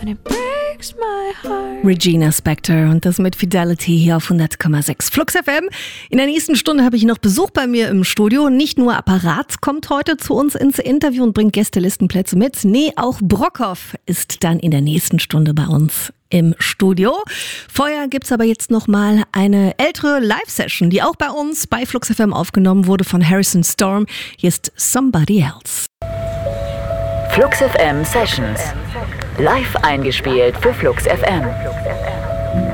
Regina Spektor und das mit Fidelity hier auf 100,6 Flux FM. In der nächsten Stunde habe ich noch Besuch bei mir im Studio. Nicht nur Apparat kommt heute zu uns ins Interview und bringt Gästelistenplätze mit. Nee, auch Brockhoff ist dann in der nächsten Stunde bei uns im Studio. Vorher gibt's aber jetzt noch mal eine ältere Live-Session, die auch bei uns bei Flux FM aufgenommen wurde von Harrison Storm. Hier ist Somebody Else. Flux FM Sessions. Live eingespielt für Flux FM.